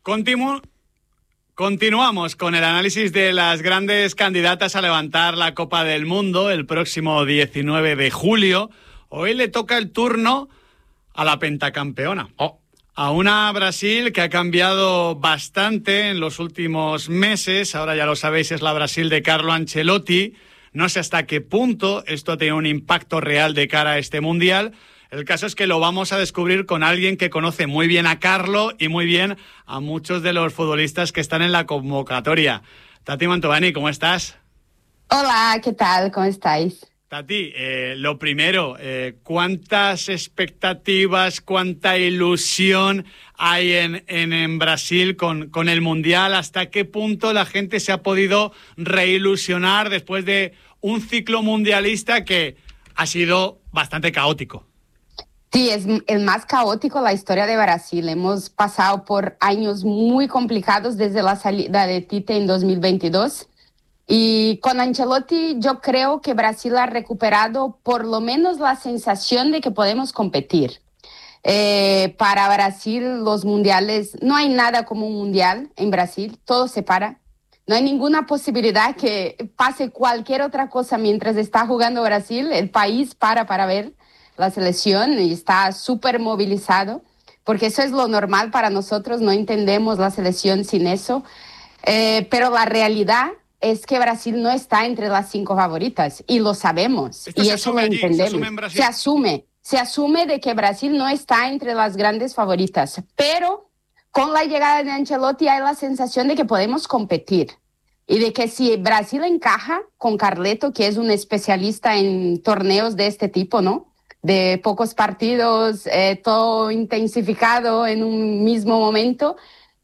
Continuamos con el análisis de las grandes candidatas a levantar la Copa del Mundo el próximo 19 de julio. Hoy le toca el turno a la pentacampeona. A una Brasil que ha cambiado bastante en los últimos meses. Ahora ya lo sabéis, es la Brasil de Carlo Ancelotti. No sé hasta qué punto esto ha tenido un impacto real de cara a este Mundial. El caso es que lo vamos a descubrir con alguien que conoce muy bien a Carlo y muy bien a muchos de los futbolistas que están en la convocatoria. Tati Mantovani, ¿cómo estás? Hola, ¿qué tal? ¿Cómo estáis? Tati, lo primero, ¿cuántas expectativas, cuánta ilusión hay en Brasil con el Mundial? ¿Hasta qué punto la gente se ha podido reilusionar después de un ciclo mundialista que ha sido bastante caótico? Sí, es el más caótico la historia de Brasil. Hemos pasado por años muy complicados desde la salida de Tite en 2022. Y con Ancelotti yo creo que Brasil ha recuperado por lo menos la sensación de que podemos competir. Para Brasil los mundiales, no hay nada como un mundial en Brasil, todo se para. No hay ninguna posibilidad que pase cualquier otra cosa mientras está jugando Brasil. El país para ver la selección y está súper movilizado, porque eso es lo normal para nosotros, no entendemos la selección sin eso. Pero la realidad es que Brasil no está entre las 5 favoritas y lo sabemos. Esto y se eso asume lo allí, entendemos. se asume en Brasil. Se asume de que Brasil no está entre las grandes favoritas, pero con la llegada de Ancelotti hay la sensación de que podemos competir. Y de que si Brasil encaja con Carleto, que es un especialista en torneos de este tipo, ¿no? De pocos partidos, todo intensificado en un mismo momento,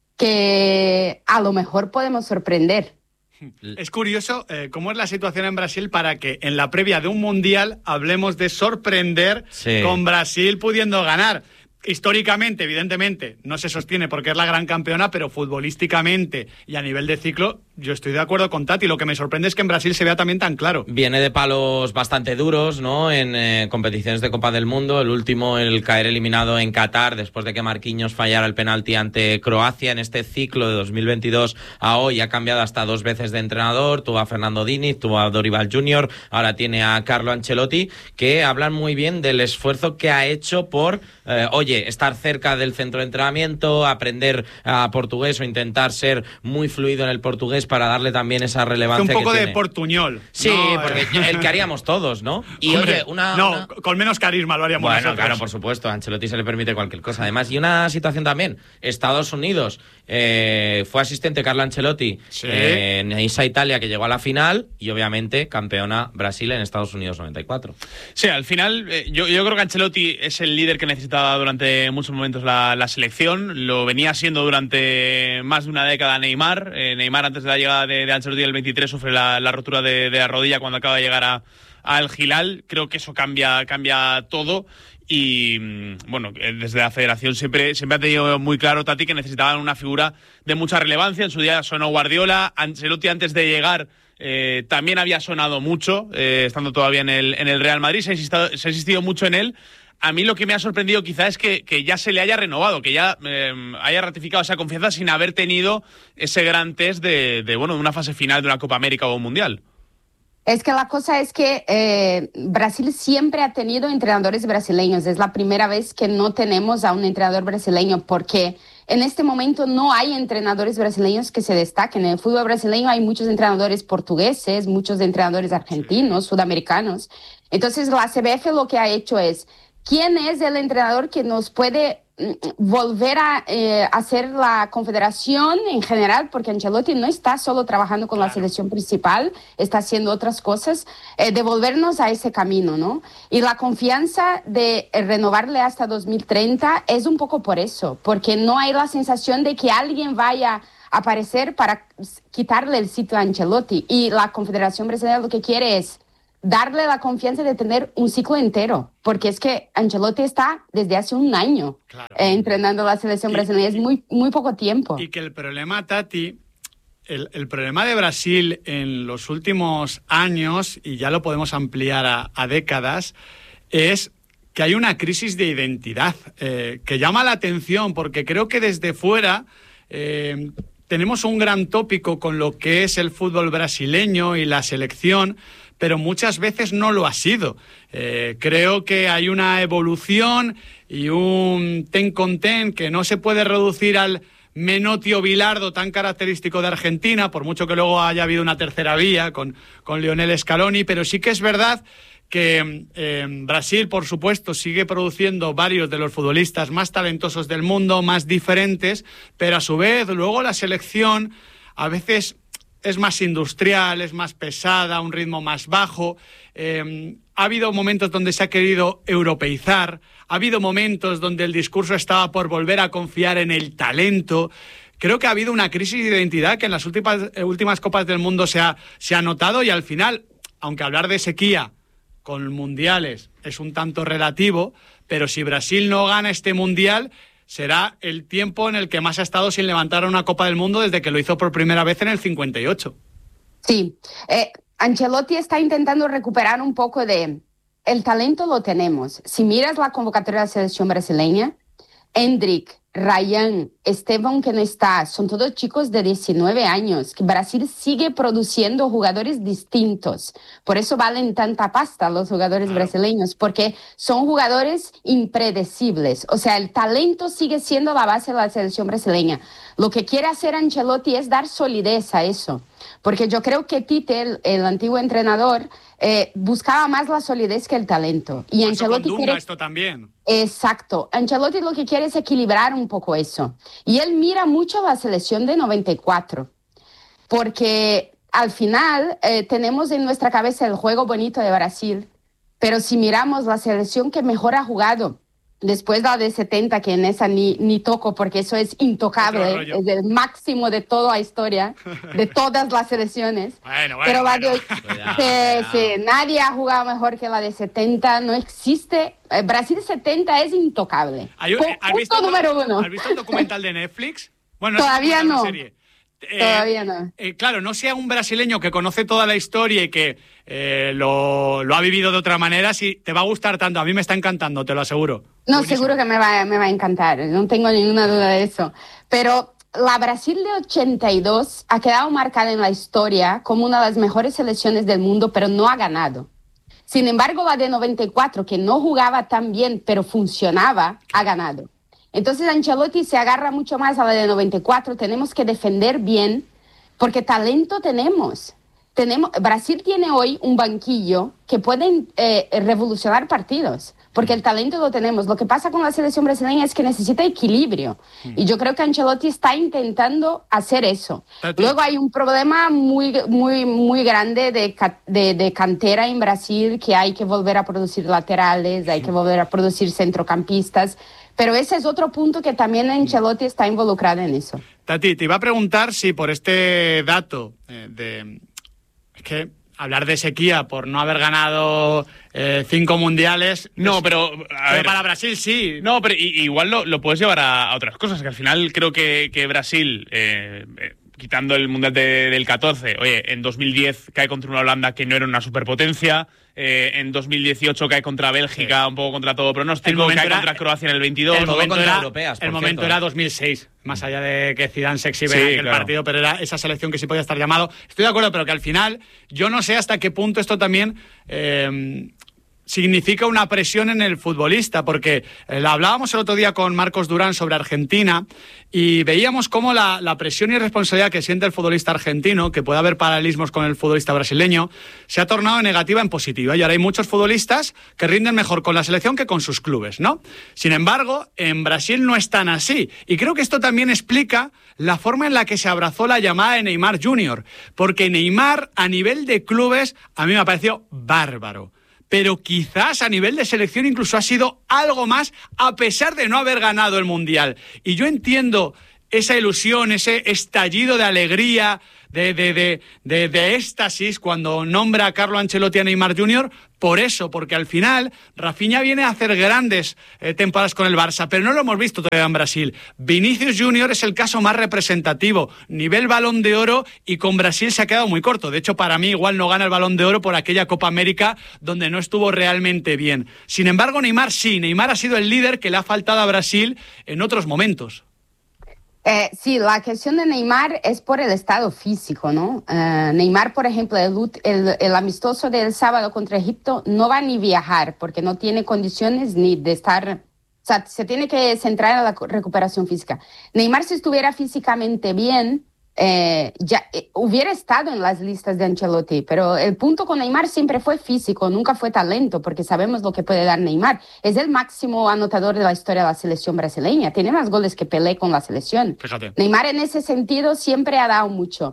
que a lo mejor podemos sorprender. Es curioso cómo es la situación en Brasil para que en la previa de un Mundial hablemos de sorprender con Brasil pudiendo ganar. Históricamente, evidentemente, no se sostiene porque es la gran campeona, pero futbolísticamente y a nivel de ciclo, yo estoy de acuerdo con Tati. Lo que me sorprende es que en Brasil se vea también tan claro. Viene de palos bastante duros, ¿no? En competiciones de Copa del Mundo. El último, el caer eliminado en Qatar después de que Marquinhos fallara el penalti ante Croacia. En este ciclo de 2022 a hoy ha cambiado hasta 2 veces de entrenador. Tuvo a Fernando Diniz, tuvo a Dorival Junior, ahora tiene a Carlo Ancelotti, que hablan muy bien del esfuerzo que ha hecho por, estar cerca del centro de entrenamiento, aprender a portugués o intentar ser muy fluido en el portugués para darle también esa relevancia que tiene. Un poco de portuñol. Sí, no, porque el que haríamos todos, ¿no? Y hombre, con menos carisma lo haríamos nosotros. Bueno, claro, por supuesto, a Ancelotti se le permite cualquier cosa. Además, y una situación también, Estados Unidos, fue asistente Carlo Ancelotti en esa Italia que llegó a la final y obviamente campeona Brasil en Estados Unidos 94. Sí, al final yo creo que Ancelotti es el líder que necesitaba durante muchos momentos la selección. Lo venía siendo durante más de una década Neymar. Neymar, antes de la llegada de Ancelotti el 23, sufre la rotura de la rodilla cuando acaba de llegar al Hilal. Creo que eso cambia todo. Y bueno, desde la federación siempre ha tenido muy claro, Tati, que necesitaban una figura de mucha relevancia. En su día sonó Guardiola. Ancelotti, antes de llegar, también había sonado mucho, estando todavía en el Real Madrid. Se ha insistido mucho en él. A mí lo que me ha sorprendido quizá es que ya se le haya renovado, que ya haya ratificado esa confianza sin haber tenido ese gran test de una fase final de una Copa América o un Mundial. Es que la cosa es que Brasil siempre ha tenido entrenadores brasileños. Es la primera vez que no tenemos a un entrenador brasileño, porque en este momento no hay entrenadores brasileños que se destaquen. En el fútbol brasileño hay muchos entrenadores portugueses, muchos entrenadores argentinos, sudamericanos. Entonces la CBF lo que ha hecho es: ¿quién es el entrenador que nos puede volver a hacer la confederación en general? Porque Ancelotti no está solo trabajando con la selección principal, está haciendo otras cosas, devolvernos a ese camino, ¿no? Y la confianza de renovarle hasta 2030 es un poco por eso, porque no hay la sensación de que alguien vaya a aparecer para quitarle el sitio a Ancelotti. Y la Confederación Brasileña lo que quiere es darle la confianza de tener un ciclo entero, porque es que Ancelotti está desde hace un año entrenando la selección brasileña, es muy poco tiempo. Y que el problema, Tati, el problema de Brasil en los últimos años, y ya lo podemos ampliar a décadas, es que hay una crisis de identidad que llama la atención, porque creo que desde fuera tenemos un gran tópico con lo que es el fútbol brasileño y la selección, pero muchas veces no lo ha sido. Creo que hay una evolución y un ten con ten que no se puede reducir al Menotti o Bilardo tan característico de Argentina, por mucho que luego haya habido una tercera vía con Lionel Scaloni, pero sí que es verdad que Brasil, por supuesto, sigue produciendo varios de los futbolistas más talentosos del mundo, más diferentes, pero a su vez luego la selección a veces es más industrial, es más pesada, un ritmo más bajo. Ha habido momentos donde se ha querido europeizar, ha habido momentos donde el discurso estaba por volver a confiar en el talento. Creo que ha habido una crisis de identidad que en las últimas Copas del Mundo se ha notado, y al final, aunque hablar de sequía con mundiales es un tanto relativo, pero si Brasil no gana este mundial, será el tiempo en el que más ha estado sin levantar una Copa del Mundo desde que lo hizo por primera vez en el 58. Sí, Ancelotti está intentando recuperar un poco de... El talento lo tenemos. Si miras la convocatoria de la selección brasileña, Endrick, Ryan, Esteban, que no está, son todos chicos de 19 años, que Brasil sigue produciendo jugadores distintos. Por eso valen tanta pasta los jugadores brasileños, porque son jugadores impredecibles. O sea, el talento sigue siendo la base de la selección brasileña. Lo que quiere hacer Ancelotti es dar solidez a eso, porque yo creo que Tite, el antiguo entrenador, buscaba más la solidez que el talento. Y Ancelotti quiere... esto también. Exacto. Ancelotti lo que quiere es equilibrar un poco eso. Y él mira mucho la selección de 94, porque al final tenemos en nuestra cabeza el juego bonito de Brasil, pero si miramos la selección que mejor ha jugado, después la de 70, que en esa ni toco porque eso es intocable, es el máximo de toda la historia, de todas las selecciones. Pero la de... Sí, nadie ha jugado mejor que la de 70, no existe. Brasil 70 es intocable. ¿Has visto número uno. ¿Has visto el documental de Netflix? Bueno, todavía no. Serie. Todavía no. Claro, no sea un brasileño que conoce toda la historia y que lo ha vivido de otra manera, si te va a gustar tanto. A mí me está encantando, te lo aseguro. No, Buenísimo. Seguro que me va a encantar, no tengo ninguna duda de eso. Pero la Brasil de 82 ha quedado marcada en la historia como una de las mejores selecciones del mundo, pero no ha ganado. Sin embargo, la de 94, que no jugaba tan bien, pero funcionaba, ha ganado. Entonces Ancelotti se agarra mucho más a la de 94, tenemos que defender bien, porque talento tenemos. Brasil tiene hoy un banquillo que puede revolucionar partidos, porque el talento lo tenemos. Lo que pasa con la selección brasileña es que necesita equilibrio, y yo creo que Ancelotti está intentando hacer eso. Luego hay un problema muy grande de cantera en Brasil, que hay que volver a producir laterales, hay que volver a producir centrocampistas. Pero ese es otro punto que también Ancelotti está involucrado en eso. Tati, te iba a preguntar si por este dato es que hablar de sequía por no haber ganado 5 mundiales... No, pero... pero para Brasil sí. No, pero igual lo puedes llevar a otras cosas, que al final creo que Brasil... quitando el Mundial del 14, oye, en 2010 cae contra una Holanda que no era una superpotencia, en 2018 cae contra Bélgica, un poco contra todo pronóstico, cae contra Croacia en el 22. El momento era 2006, más allá de que Zidane se exhibe en aquel partido, pero era esa selección que sí podía estar llamado. Estoy de acuerdo, pero que al final yo no sé hasta qué punto esto también... significa una presión en el futbolista, porque la hablábamos el otro día con Marcos Durán sobre Argentina y veíamos cómo la presión y responsabilidad que siente el futbolista argentino, que puede haber paralelismos con el futbolista brasileño, se ha tornado negativa en positiva, y ahora hay muchos futbolistas que rinden mejor con la selección que con sus clubes, ¿no? Sin embargo, en Brasil no es tan así, y creo que esto también explica la forma en la que se abrazó la llamada de Neymar Jr., porque Neymar a nivel de clubes a mí me ha parecido bárbaro, pero quizás a nivel de selección incluso ha sido algo más, a pesar de no haber ganado el Mundial. Y yo entiendo esa ilusión, ese estallido de alegría, de éxtasis cuando nombra a Carlo Ancelotti a Neymar Jr., por eso, porque al final Rafinha viene a hacer grandes temporadas con el Barça, pero no lo hemos visto todavía en Brasil. Vinicius Jr. es el caso más representativo, nivel Balón de Oro, y con Brasil se ha quedado muy corto. De hecho, para mí igual no gana el Balón de Oro por aquella Copa América donde no estuvo realmente bien. Sin embargo, Neymar sí, Neymar ha sido el líder que le ha faltado a Brasil en otros momentos. Sí, la cuestión de Neymar es por el estado físico, ¿no? Neymar, por ejemplo, el amistoso del sábado contra Egipto no va ni viajar porque no tiene condiciones ni de estar... O sea, se tiene que centrar en la recuperación física. Neymar, si estuviera físicamente bien, ya hubiera estado en las listas de Ancelotti, pero el punto con Neymar siempre fue físico, nunca fue talento, porque sabemos lo que puede dar Neymar. Es el máximo anotador de la historia de la selección brasileña, tiene más goles que Pelé con la selección. Fíjate. Neymar en ese sentido siempre ha dado mucho.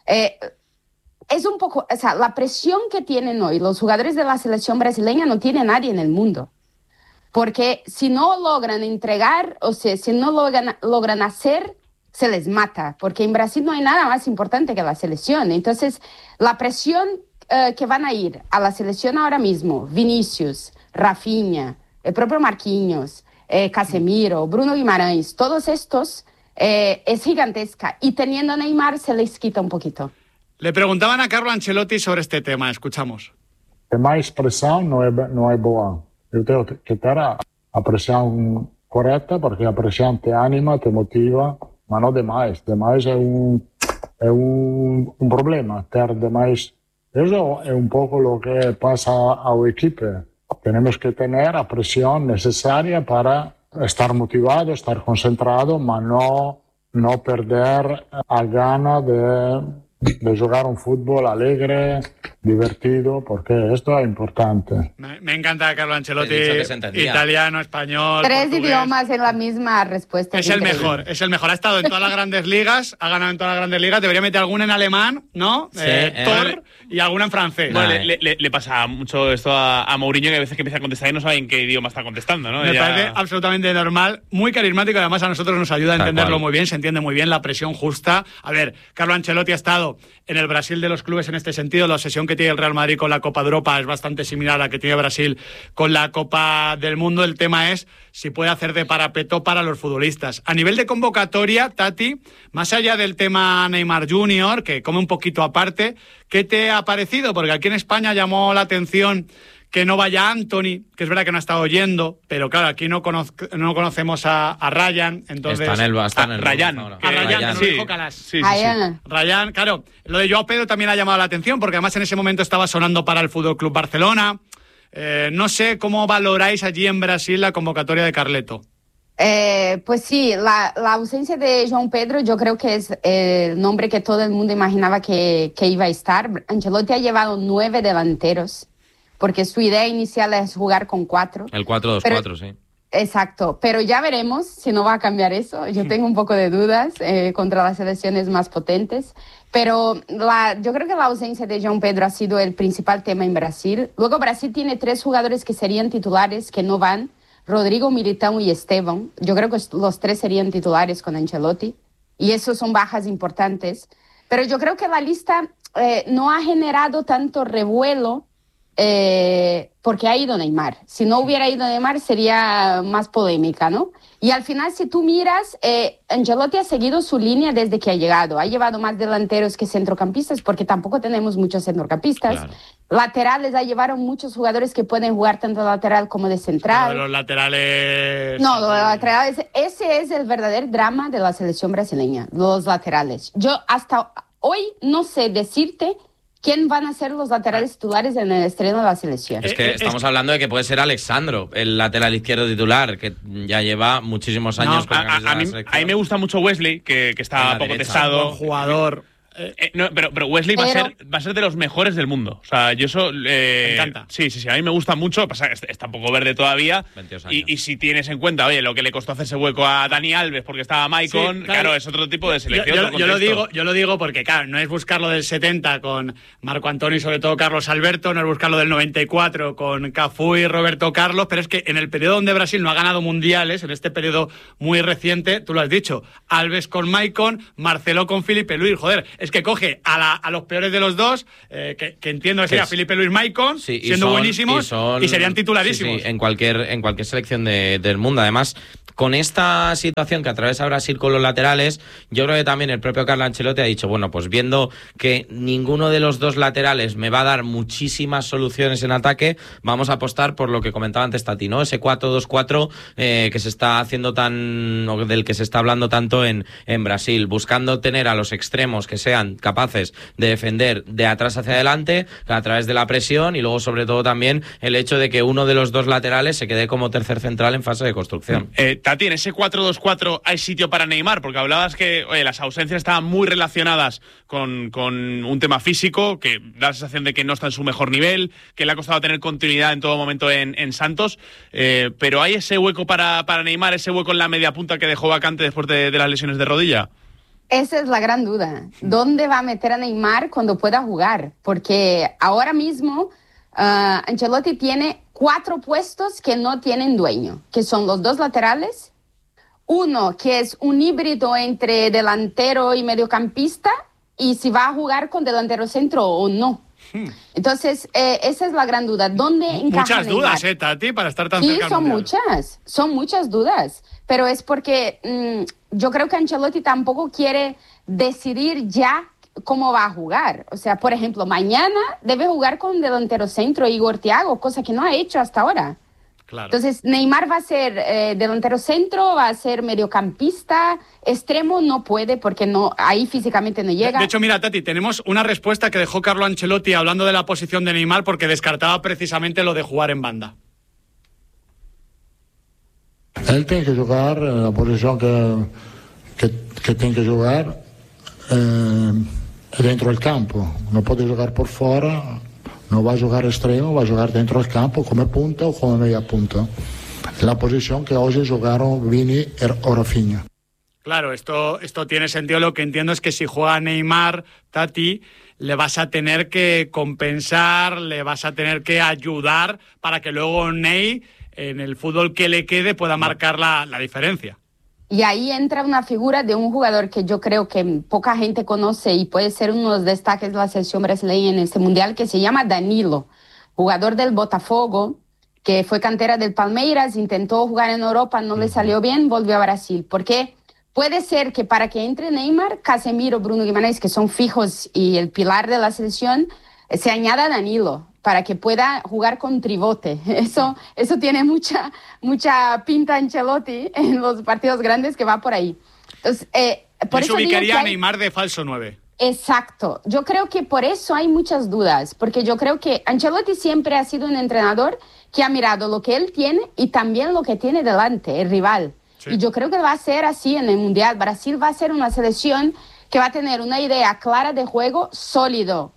Es un poco, o sea, la presión que tienen hoy los jugadores de la selección brasileña no tiene nadie en el mundo. Porque si no logran entregar, o sea, si no logran hacer, se les mata. Porque en Brasil no hay nada más importante que la selección. Entonces, la presión que van a ir a la selección ahora mismo, Vinicius, Rafinha, el propio Marquinhos, Casemiro, Bruno Guimarães, todos estos, es gigantesca. Y teniendo a Neymar se les quita un poquito. Le preguntaban a Carlo Ancelotti sobre este tema. Escuchamos. Mais pressão não é boa. Eu tenho que ter a pressão correta, porque a pressão te anima, te motiva, mas não demais. Demais é um problema. Ter demais. Eso é um pouco o que passa ao equipe. Temos que ter a pressão necessária para estar motivado, estar concentrado, mas não perder a gana de jugar un fútbol alegre, divertido, porque esto es importante. Me encanta Carlo Ancelotti, italiano, español, 3 portugués. idiomas en la misma respuesta. Es el mejor, es el mejor. Ha estado en todas las grandes ligas, ha ganado en todas las grandes ligas. Debería meter alguna en alemán, ¿no? Sí, Thor, y alguna en francés. Bueno, le pasa mucho esto a Mourinho, que a veces que empieza a contestar y no sabe en qué idioma está contestando, ¿no? Me parece absolutamente normal, muy carismático, además a nosotros nos ayuda a entenderlo muy bien, se entiende muy bien la presión justa. A ver, Carlo Ancelotti ha estado en el Brasil de los clubes en este sentido. La obsesión que tiene el Real Madrid con la Copa de Europa es bastante similar a la que tiene Brasil con la Copa del Mundo. El tema es si puede hacer de parapeto para los futbolistas. A nivel de convocatoria, Tati, más allá del tema Neymar Jr., que come un poquito aparte, ¿qué te ha parecido? Porque aquí en España llamó la atención que no vaya Anthony, que es verdad que no ha estado yendo, pero claro, aquí no conocemos a Ryan, entonces... Está en el Ryan. ahora. A Ryan, que no Sí. dijo Calas. Sí. Ryan, claro, lo de Joao Pedro también ha llamado la atención, porque además en ese momento estaba sonando para el Fútbol Club Barcelona. No sé cómo valoráis allí en Brasil la convocatoria de Carleto. Pues sí, la ausencia de João Pedro yo creo que es el nombre que todo el mundo imaginaba que iba a estar. Ancelotti ha llevado 9 delanteros, porque su idea inicial es jugar con 4. El 4-2-4, sí. Exacto, pero ya veremos si no va a cambiar eso. Yo tengo un poco de dudas contra las selecciones más potentes, pero yo creo que la ausencia de João Pedro ha sido el principal tema en Brasil. Luego Brasil tiene 3 jugadores que serían titulares que no van, Rodrigo, Militão y Esteban. Yo creo que los 3 serían titulares con Ancelotti, y esos son bajas importantes. Pero yo creo que la lista no ha generado tanto revuelo porque ha ido Neymar. Si no hubiera ido Neymar sería más polémica, ¿no? Y al final, si tú miras, Ancelotti ha seguido su línea desde que ha llegado. Ha llevado más delanteros que centrocampistas, porque tampoco tenemos muchos centrocampistas. Claro. Laterales, ha llevado muchos jugadores que pueden jugar tanto de lateral como de central. Los laterales... No, los laterales, ese es el verdadero drama de la selección brasileña, los laterales. Yo hasta hoy no sé decirte quién van a ser los laterales titulares en el estreno de la selección. Es que estamos hablando de que puede ser Alexandro, el lateral izquierdo titular, que ya lleva muchísimos años con la camiseta de la selección. A mí me gusta mucho Wesley, que está poco testado. Buen jugador. No, pero Wesley va a ser de los mejores del mundo. O sea, yo eso... Me encanta. Sí, a mí me gusta mucho. Pasa que está un poco verde todavía. 22 años. Y si tienes en cuenta, oye, lo que le costó hacerse hueco a Dani Alves porque estaba Maicon, Sí, claro, es otro tipo de selección. Yo lo digo porque, claro, no es buscarlo del 70 con Marco Antonio y sobre todo Carlos Alberto, no es buscarlo del 94 con Cafú y Roberto Carlos, pero es que en el periodo donde Brasil no ha ganado mundiales, en este periodo muy reciente, tú lo has dicho, Alves con Maicon, Marcelo con Felipe Luis, joder, es que coge a los peores de los dos, que entiendo que sería Felipe Luis Maicon, siendo buenísimos, y serían titularísimos. Sí, en cualquier selección del mundo. Además, con esta situación que atraviesa Brasil con los laterales, yo creo que también el propio Carlo Ancelotti ha dicho, bueno, pues viendo que ninguno de los dos laterales me va a dar muchísimas soluciones en ataque, vamos a apostar por lo que comentaba antes Tati, ¿no? Ese 4-2-4 que se está haciendo o del que se está hablando tanto en Brasil, buscando tener a los extremos que sean capaces de defender de atrás hacia adelante a través de la presión, y luego sobre todo también el hecho de que uno de los dos laterales se quede como tercer central en fase de construcción. Tati, en ese 4-2-4 hay sitio para Neymar, porque hablabas que las ausencias estaban muy relacionadas con un tema físico, que da la sensación de que no está en su mejor nivel, que le ha costado tener continuidad en todo momento en Santos, pero ¿hay ese hueco para Neymar, ese hueco en la media punta que dejó vacante después de las lesiones de rodilla? Esa es la gran duda. ¿Dónde va a meter a Neymar cuando pueda jugar? Porque ahora mismo Ancelotti tiene 4 puestos que no tienen dueño, que son los 2 laterales, uno que es un híbrido entre delantero y mediocampista, y si va a jugar con delantero centro o no. Entonces, esa es la gran duda. ¿Dónde encaja Muchas Neymar? dudas, Tati, para estar tan Sí, cerca del Mundial. son muchas dudas, pero es porque yo creo que Ancelotti tampoco quiere decidir ya cómo va a jugar. O sea, por ejemplo, mañana debe jugar con delantero centro Igor Thiago, cosa que no ha hecho hasta ahora. Claro. Entonces, Neymar va a ser delantero centro, va a ser mediocampista, extremo no puede porque ahí físicamente no llega. De hecho, mira, Tati, tenemos una respuesta que dejó Carlo Ancelotti hablando de la posición de Neymar, porque descartaba precisamente lo de jugar en banda. Él tiene que jugar en la posición que tiene que jugar dentro del campo. No puede jugar por fuera. No va a jugar extremo, va a jugar dentro del campo come punta o come media punta. La posición que hoy jugaron Vini o Rafinha. Claro, esto tiene sentido. Lo que entiendo es que si juega Neymar, Tati, le vas a tener que compensar, le vas a tener que ayudar para que luego Ney, en el fútbol que le quede, pueda marcar la diferencia. Y ahí entra una figura de un jugador que yo creo que poca gente conoce y puede ser uno de los destaques de la selección brasileña en este mundial, que se llama Danilo, jugador del Botafogo, que fue cantera del Palmeiras, intentó jugar en Europa, no le salió bien, volvió a Brasil. Porque puede ser que para que entre Neymar, Casemiro, Bruno Guimarães, que son fijos y el pilar de la selección, se añada Danilo, para que pueda jugar con tribote. Eso tiene mucha pinta Ancelotti en los partidos grandes, que va por ahí. Entonces, por eso ubicaría a Neymar de falso 9. Exacto. Yo creo que por eso hay muchas dudas, porque yo creo que Ancelotti siempre ha sido un entrenador que ha mirado lo que él tiene y también lo que tiene delante, el rival. Sí. Y yo creo que va a ser así en el Mundial. Brasil va a ser una selección que va a tener una idea clara de juego, sólido,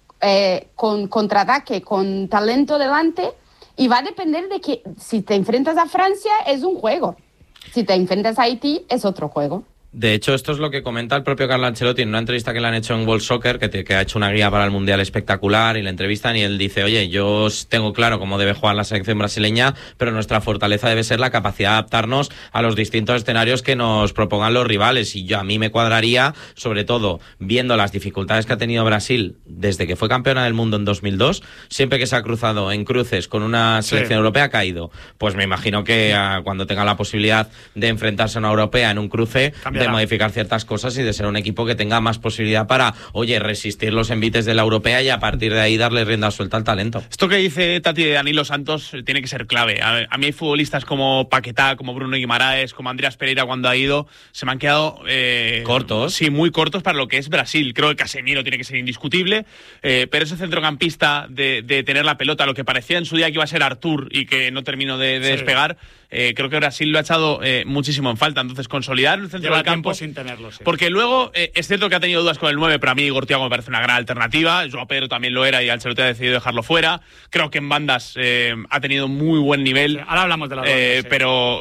con contraataque, con talento delante, y va a depender de que si te enfrentas a Francia es un juego, si te enfrentas a Haití es otro juego. De hecho, esto es lo que comenta el propio Carlo Ancelotti en una entrevista que le han hecho en World Soccer, que ha hecho una guía para el Mundial espectacular, y le entrevistan y él dice, oye, yo tengo claro cómo debe jugar la selección brasileña, pero nuestra fortaleza debe ser la capacidad de adaptarnos a los distintos escenarios que nos propongan los rivales, y a mí me cuadraría, sobre todo viendo las dificultades que ha tenido Brasil desde que fue campeona del mundo en 2002, siempre que se ha cruzado en cruces con una selección europea ha caído. Pues me imagino que cuando tenga la posibilidad de enfrentarse a una europea en un cruce, de modificar ciertas cosas y de ser un equipo que tenga más posibilidad para, resistir los envites de la europea y a partir de ahí darle rienda suelta al talento. Esto que dice Tati de Danilo Santos tiene que ser clave. A mí hay futbolistas como Paquetá, como Bruno Guimarães, como Andreas Pereira cuando ha ido, se me han quedado cortos. Sí, muy cortos para lo que es Brasil. Creo que Casemiro tiene que ser indiscutible, pero ese centrocampista de tener la pelota, lo que parecía en su día que iba a ser Artur y que no terminó de despegar, creo que Brasil lo ha echado muchísimo en falta. Entonces, consolidar el centro del campo sin tenerlo, sí. Porque luego es cierto que ha tenido dudas con el 9, pero a mí Igor Thiago me parece una gran alternativa. Joao Pedro también lo era y Ancelotti ha decidido dejarlo fuera. Creo que en bandas ha tenido muy buen nivel. Sí, ahora hablamos de las bandas, sí. Pero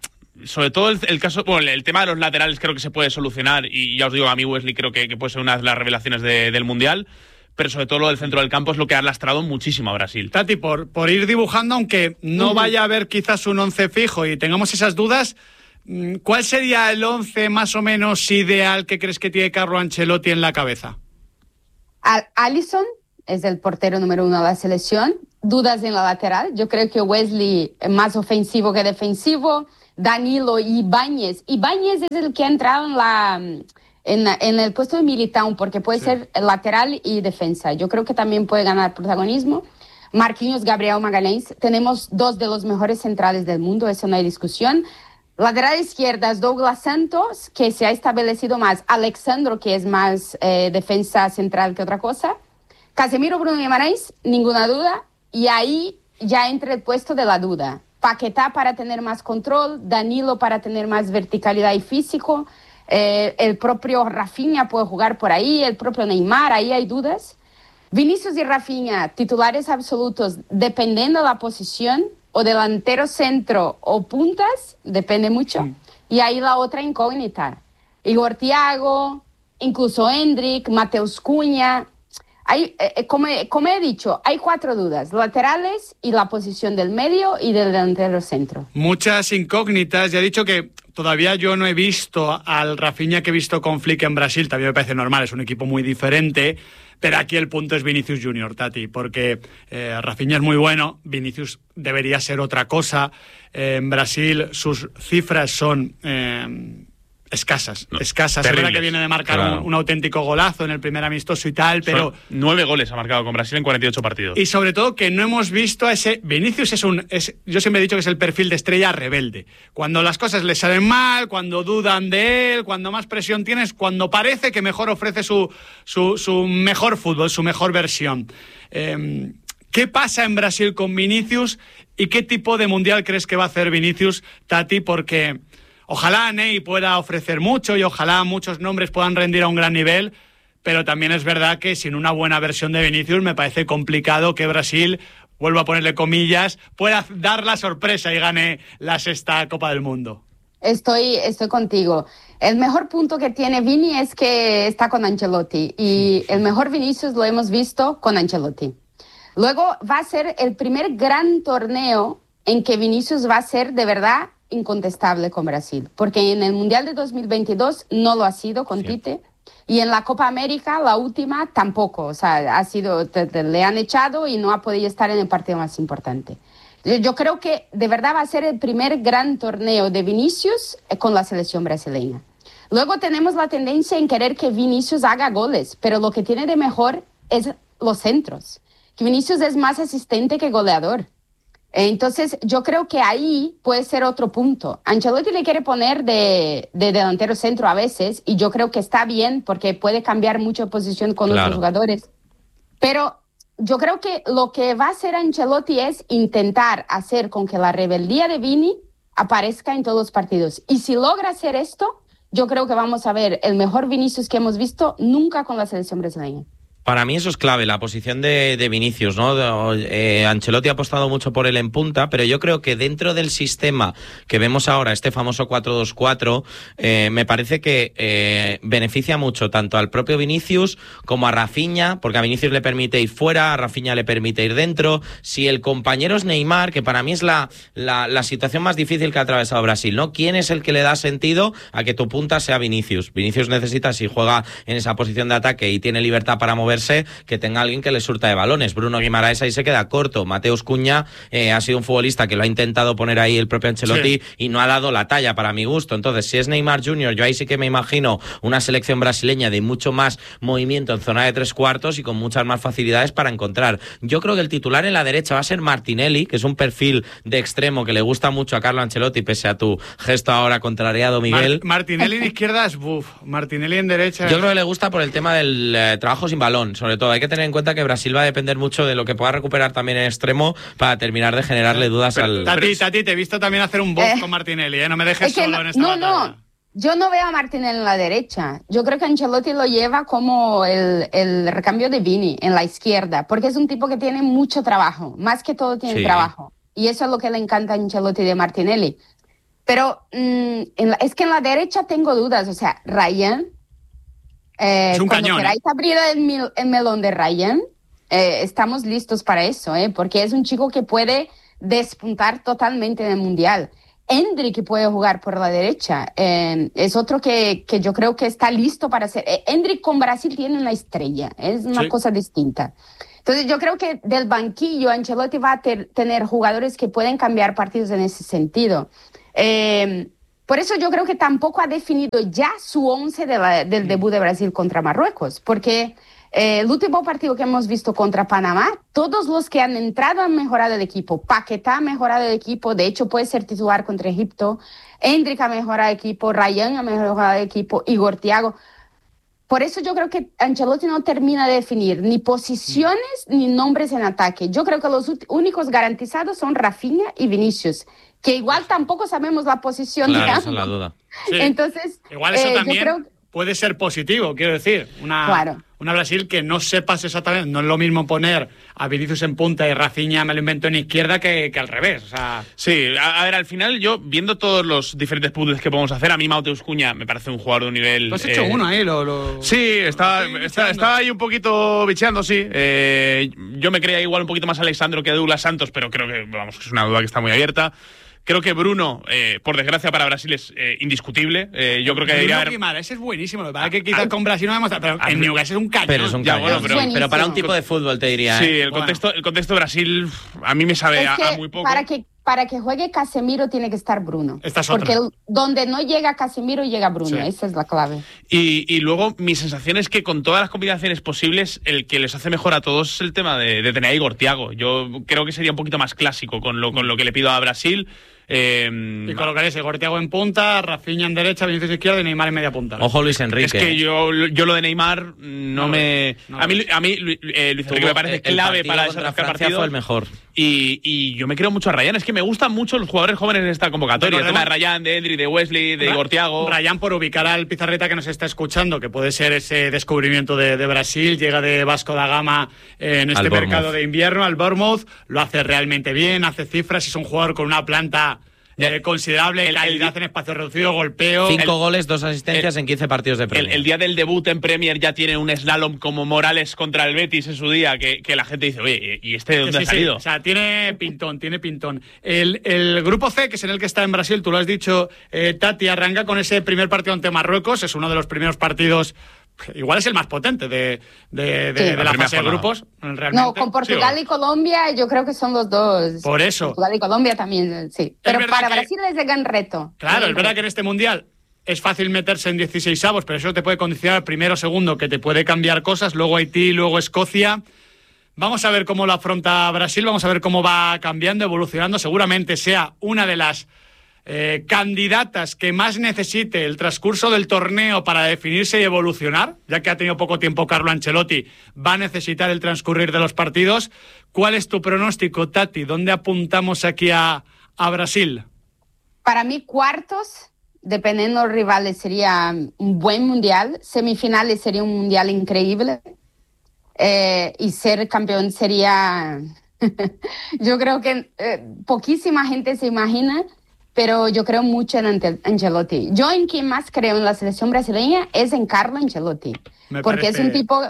sobre todo el caso, el tema de los laterales creo que se puede solucionar, y ya os digo, a mí Wesley creo que puede ser una de las revelaciones del Mundial. Pero sobre todo lo del centro del campo es lo que ha lastrado muchísimo a Brasil. Tati, por ir dibujando, aunque no vaya a haber quizás un 11 fijo y tengamos esas dudas, ¿cuál sería el 11 más o menos ideal que crees que tiene Carlo Ancelotti en la cabeza? Alisson es el portero número 1 de la selección. Dudas en la lateral. Yo creo que Wesley es más ofensivo que defensivo. Danilo y Ibáñez. Ibáñez es el que ha entrado en el puesto de Militão, porque puede ser lateral y defensa. Yo creo que también puede ganar protagonismo. Marquinhos, Gabriel Magalhães. Tenemos 2 de los mejores centrales del mundo, eso no hay discusión. Lateral izquierda, Douglas Santos, que se ha establecido más. Alexandro, que es más defensa central que otra cosa. Casemiro, Bruno Guimarães, ninguna duda. Y ahí ya entra el puesto de la duda. Paquetá para tener más control, Danilo para tener más verticalidad y físico, el propio Rafinha puede jugar por ahí, el propio Neymar, ahí hay dudas. Vinicius y Rafinha, titulares absolutos, dependiendo de la posición, o delantero centro o puntas, depende mucho. Sí. Y ahí la otra incógnita. Igor Thiago, incluso Endrick, Mateus Cunha. Hay, como he dicho, hay 4 dudas, laterales y la posición del medio y del delantero centro. Muchas incógnitas. Ya he dicho que todavía yo no he visto al Rafinha que he visto con Flick en Brasil. También me parece normal, es un equipo muy diferente. Pero aquí el punto es Vinicius Junior, Tati, porque Rafinha es muy bueno, Vinicius debería ser otra cosa. En Brasil sus cifras son escasas. Es verdad que viene de marcar un auténtico golazo en el primer amistoso y tal, pero... 9 goles ha marcado con Brasil en 48 partidos. Y sobre todo que no hemos visto a ese... Vinicius yo siempre he dicho que es el perfil de estrella rebelde. Cuando las cosas le salen mal, cuando dudan de él, cuando más presión tienes, cuando parece que mejor ofrece su mejor fútbol, su mejor versión. ¿Qué pasa en Brasil con Vinicius y qué tipo de mundial crees que va a hacer Vinicius, Tati? Porque... ojalá Ney pueda ofrecer mucho y ojalá muchos nombres puedan rendir a un gran nivel, pero también es verdad que sin una buena versión de Vinicius me parece complicado que Brasil, vuelvo a ponerle comillas, pueda dar la sorpresa y gane la 6ª Copa del Mundo. Estoy contigo. El mejor punto que tiene Vini es que está con Ancelotti y el mejor Vinicius lo hemos visto con Ancelotti. Luego va a ser el primer gran torneo en que Vinicius va a ser de verdad incontestable con Brasil, porque en el Mundial de 2022 no lo ha sido con Tite y en la Copa América, la última, tampoco, o sea, le han echado y no ha podido estar en el partido más importante. Yo creo que de verdad va a ser el primer gran torneo de Vinicius con la selección brasileña. Luego tenemos la tendencia en querer que Vinicius haga goles, pero lo que tiene de mejor es los centros, que Vinicius es más asistente que goleador. Entonces, yo creo que ahí puede ser otro punto. Ancelotti le quiere poner de delantero centro a veces, y yo creo que está bien porque puede cambiar mucho de posición con otros jugadores. Pero yo creo que lo que va a hacer Ancelotti es intentar hacer con que la rebeldía de Vini aparezca en todos los partidos. Y si logra hacer esto, yo creo que vamos a ver el mejor Vinicius que hemos visto nunca con la selección brasileña. Para mí eso es clave, la posición de Vinicius, ¿no? Ancelotti ha apostado mucho por él en punta, pero yo creo que dentro del sistema que vemos ahora, este famoso 4-2-4, me parece que beneficia mucho tanto al propio Vinicius como a Rafinha, porque a Vinicius le permite ir fuera, a Rafinha le permite ir dentro. Si el compañero es Neymar, que para mí es la situación más difícil que ha atravesado Brasil, ¿no? ¿Quién es el que le da sentido a que tu punta sea Vinicius? Vinicius necesita, si juega en esa posición de ataque y tiene libertad para moverse, que tenga alguien que le surta de balones. Bruno Guimarães ahí se queda corto. Mateus Cunha ha sido un futbolista que lo ha intentado poner ahí el propio Ancelotti y no ha dado la talla para mi gusto. Entonces, si es Neymar Jr., yo ahí sí que me imagino una selección brasileña de mucho más movimiento en zona de 3/4 y con muchas más facilidades para encontrar. Yo creo que el titular en la derecha va a ser Martinelli, que es un perfil de extremo que le gusta mucho a Carlo Ancelotti, pese a tu gesto ahora contrariado, Miguel. Martinelli en izquierda es Martinelli en derecha. Yo creo que le gusta por el tema del trabajo sin balón. Sobre todo, hay que tener en cuenta que Brasil va a depender mucho de lo que pueda recuperar también en extremo para terminar de generarle dudas al... Tati, te he visto también hacer un buff con Martinelli, no me dejes solo en esta batalla. No, yo no veo a Martinelli en la derecha. Yo creo que Ancelotti lo lleva como el recambio de Vini en la izquierda, porque es un tipo que tiene mucho trabajo, más que todo tiene trabajo. Y eso es lo que le encanta a Ancelotti de Martinelli. Pero es que en la derecha tengo dudas, o sea, Ryan... es un cuando cañón, queráis abrir el melón de Ryan, estamos listos para eso, porque es un chico que puede despuntar totalmente en el Mundial. Endrick puede jugar por la derecha. Es otro que yo creo que está listo para hacer. Endrick con Brasil tiene una estrella, es una cosa distinta. Entonces yo creo que del banquillo Ancelotti va a tener jugadores que pueden cambiar partidos en ese sentido. Por eso yo creo que tampoco ha definido ya su 11 del debut de Brasil contra Marruecos, porque el último partido que hemos visto contra Panamá, todos los que han entrado han mejorado el equipo. Paquetá ha mejorado el equipo, de hecho puede ser titular contra Egipto. Endrick ha mejorado el equipo, Ryan ha mejorado el equipo, Igor Thiago. Por eso yo creo que Ancelotti no termina de definir ni posiciones ni nombres en ataque. Yo creo que los únicos garantizados son Rafinha y Vinicius, que igual tampoco sabemos la posición Claro, de esa es la ambos. duda. Sí. Entonces, igual eso también yo creo... puede ser positivo, quiero decir. Claro. Una Brasil que no sepas exactamente, no es lo mismo poner a Vinicius en punta y Rafinha me lo invento en izquierda que al revés. O sea, Sí, a ver, al final yo, viendo todos los diferentes puzzles que podemos hacer, a mí Mateus Cunha me parece un jugador de un nivel... tú has hecho uno ahí, Sí, estaba bicheando. ahí un poquito bicheando, sí. Yo me creía igual un poquito más Alexandro que Douglas Santos, pero creo que, vamos, que es una duda que está muy abierta. Creo que Bruno, por desgracia para Brasil, es indiscutible. Yo creo que debería haber... Guimaraes es buenísimo. Lo que pasa es que quizás con Brasil no hemos... Pero en Newcastle es un cañón. Pero es un Ya, cañón. bueno, pero para un buenísimo. tipo de fútbol te diría. Sí, ¿eh? el contexto de Brasil a mí me sabe Es que a muy poco. para que juegue Casemiro tiene que estar Bruno. Esta es porque otra. donde no llega Casemiro, llega Bruno. Sí. Esa es la clave. Y luego mi sensación es que con todas las combinaciones posibles, el que les hace mejor a todos es el tema de tener a Igor Thiago. Yo creo que sería un poquito más clásico con lo que le pido a Brasil. Y colocaréis Igor Thiago en punta, Rafinha en derecha, Vinicius en izquierda y Neymar en media punta. Ojo Luis Enrique. Es que yo lo de Neymar no me... no a mí Luis Enrique me parece clave para contra desarrollar Francia partidos. fue el mejor. Y yo me creo mucho a Ryan. Es que me gustan mucho los jugadores jóvenes de esta convocatoria. El tema de Ryan, de Endrick, de Wesley, de Igor Thiago. Ryan, por ubicar al Pizarreta que nos está escuchando, que puede ser ese descubrimiento de Brasil, llega de Vasco da Gama en este mercado de invierno, al Bournemouth, lo hace realmente bien, hace cifras, es un jugador con una planta considerable, calidad en espacio reducido, golpeo. 5 goles, 2 asistencias en 15 partidos de Premier. El día del debut en Premier ya tiene un slalom como Morales contra el Betis en su día, que la gente dice, oye, ¿y este de dónde ha salido? O sea, tiene pintón. El grupo C, que es en el que está en Brasil, tú lo has dicho, Tati, arranca con ese primer partido ante Marruecos, es uno de los primeros partidos, igual es el más potente de la fase de grupos. Realmente. No, con Portugal y Colombia yo creo que son los dos. Por eso. Portugal y Colombia también, sí. Pero para Brasil es el gran reto. Claro, es verdad que en este Mundial es fácil meterse en 16avos, pero eso te puede condicionar primero, segundo, que te puede cambiar cosas, luego Haití, luego Escocia. Vamos a ver cómo lo afronta Brasil, vamos a ver cómo va cambiando, evolucionando. Seguramente sea una de las candidatas que más necesite el transcurso del torneo para definirse y evolucionar, ya que ha tenido poco tiempo Carlo Ancelotti, va a necesitar el transcurrir de los partidos. ¿Cuál es tu pronóstico, Tati? ¿Dónde apuntamos aquí a Brasil? Para mí, cuartos, dependiendo de los rivales, sería un buen mundial. Semifinales sería un mundial increíble. Y ser campeón sería... Yo creo que poquísima gente se imagina, pero yo creo mucho en Ancelotti. Yo en quien más creo en la selección brasileña es en Carlo Ancelotti. Porque es un tipo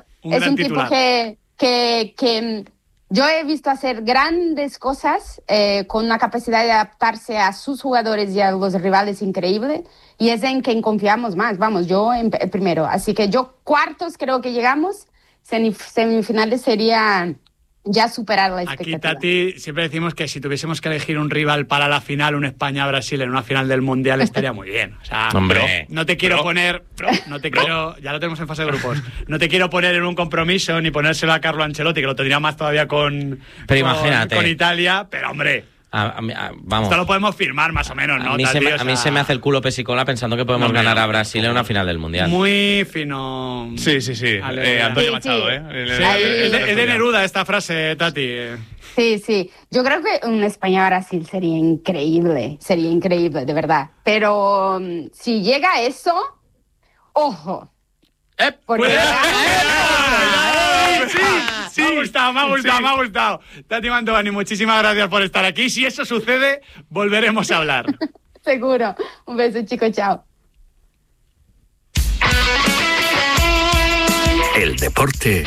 que yo he visto hacer grandes cosas con una capacidad de adaptarse a sus jugadores y a los rivales increíble, y es en quien confiamos más. Vamos, yo primero. Así que yo cuartos creo que llegamos, semifinales sería ya superar la expectativa. Aquí, Tati, siempre decimos que si tuviésemos que elegir un rival para la final, un España-Brasil en una final del Mundial, estaría muy bien. O sea, hombre, no te quiero poner... ya lo tenemos en fase de grupos. No te quiero poner en un compromiso ni ponérselo a Carlo Ancelotti, que lo tendría más todavía con Italia, pero hombre... vamos. Esto lo podemos firmar más o menos, ¿no? A mí se me hace el culo pesicola pensando que podemos ganar a Brasil en una final del Mundial. Muy fino. Sí. Antonio Machado, Es de Neruda esta frase, Tati. Sí. Yo creo que un España-Brasil sería increíble, de verdad. Pero si llega eso, ojo. Porque... Sí, me ha gustado. Tati Mantovani, muchísimas gracias por estar aquí. Si eso sucede, volveremos a hablar. Seguro. Un beso, chicos, chao. El deporte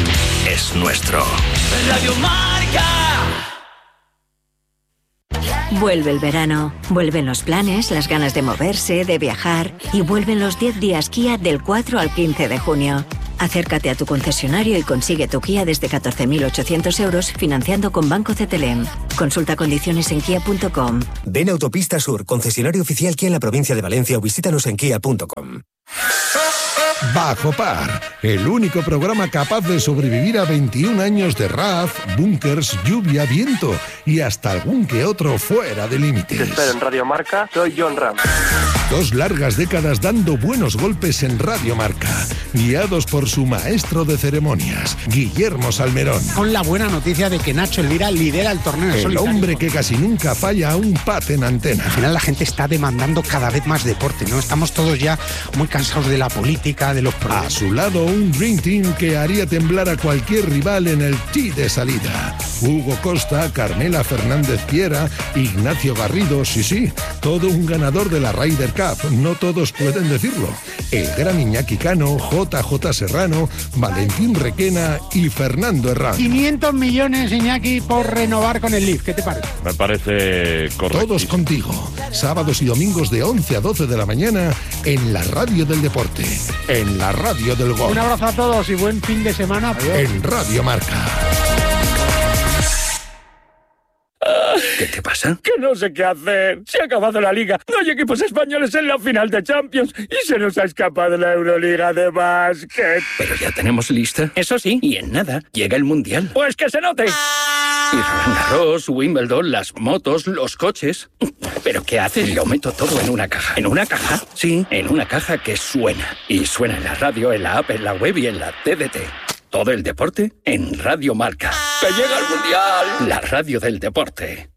es nuestro. Radio Marca. Vuelve el verano, vuelven los planes, las ganas de moverse, de viajar y vuelven los 10 días Kia del 4 al 15 de junio. Acércate a tu concesionario y consigue tu Kia desde 14.800 euros financiando con Banco CTLM. Consulta condiciones en kia.com. Ven a Autopista Sur, concesionario oficial Kia en la provincia de Valencia o visítanos en kia.com. Bajo Par, el único programa capaz de sobrevivir a 21 años de RAF, búnkers, lluvia, viento y hasta algún que otro fuera de límites. Te espero en Radio Marca, soy John Ram. 2 largas décadas dando buenos golpes en Radio Marca, guiados por su maestro de ceremonias, Guillermo Salmerón. Con la buena noticia de que Nacho Elvira lidera el torneo en solitario. El hombre que casi nunca falla a un pat en antena. Al final la gente está demandando cada vez más deporte, ¿no? Estamos todos ya muy cansados de la política, de los problemas. A su lado, un Dream Team que haría temblar a cualquier rival en el tee de salida. Hugo Costa, Carmela Fernández Piera, Ignacio Garrido, sí, todo un ganador de la Ryder Cup. No todos pueden decirlo. El gran Iñaki Cano, JJ Serrano, Valentín Requena y Fernando Herrán. 500 millones, Iñaki, por renovar con el Leaf. ¿Qué te parece? Me parece correcto. Todos contigo. Sábados y domingos de 11 a 12 de la mañana en la radio del deporte. En la radio del gol. Un abrazo a todos y buen fin de semana. Adiós. En Radio Marca. ¿Qué te pasa? Que no sé qué hacer. Se ha acabado la liga. No hay equipos españoles en la final de Champions. Y se nos ha escapado la Euroliga de básquet. Pero ya tenemos lista. Eso sí. Y en nada llega el Mundial. Pues que se note. Y Roland Garros, Wimbledon, las motos, los coches. ¿Pero qué haces? Lo meto todo en una caja. ¿En una caja? Sí, en una caja que suena. Y suena en la radio, en la app, en la web y en la TDT. Todo el deporte en Radio Marca. ¡Que llega el Mundial! La radio del deporte.